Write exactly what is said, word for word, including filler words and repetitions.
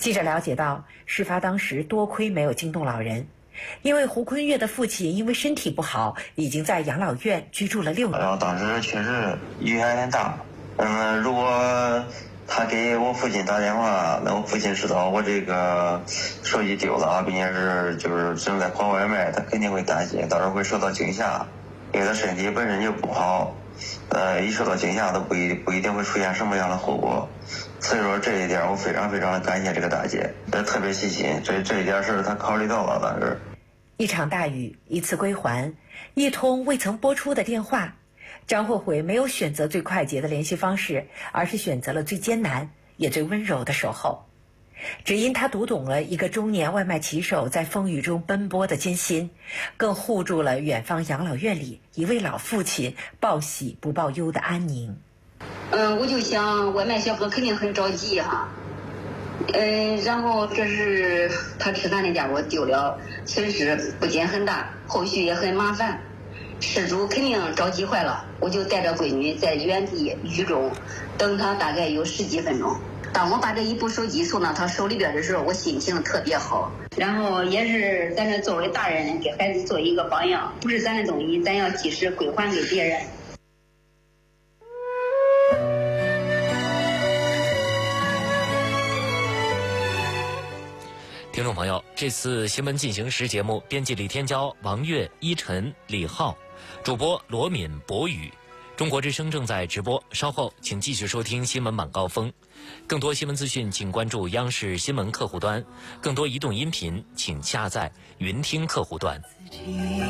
记者了解到，事发当时多亏没有惊动老人，因为胡坤月的父亲因为身体不好，已经在养老院居住了六年。 然后当时确实雨还有点大，嗯，如果他给我父亲打电话，那我父亲知道我这个手机丢了，并且是就是正在跑外卖，他肯定会担心，到时候会受到惊吓，因为他身体本身就不好，呃，一受到惊吓都不一不一定会出现什么样的后果。所以说这一点我非常非常的感谢这个大姐，呃，特别细心，这这一点是她考虑到了，当时。 一场大雨，一次归还，一通未曾拨出的电话。张慧慧没有选择最快捷的联系方式，而是选择了最艰难也最温柔的守候。只因他读懂了一个中年外卖骑手在风雨中奔波的艰辛，更护住了远方养老院里一位老父亲报喜不报忧的安宁。 嗯，我就想外卖小哥肯定很着急哈，嗯，然后这是他吃饭的家伙丢了，损失不仅很大，后续也很麻烦，失主肯定着急坏了。我就带着闺女在原地雨中等他大概有十几分钟。当我把这一部手机送到他手里边的时候，我心情特别好，然后也是咱这作为大人给孩子做一个榜样，不是咱的东西，咱要及时归还给别人。 听众朋友，这次新闻进行时节目编辑李天骄、王悦、依晨、李浩，主播罗敏、博宇。中国之声正在直播，稍后请继续收听新闻晚高峰。更多新闻资讯请关注央视新闻客户端，更多移动音频请下载云听客户端。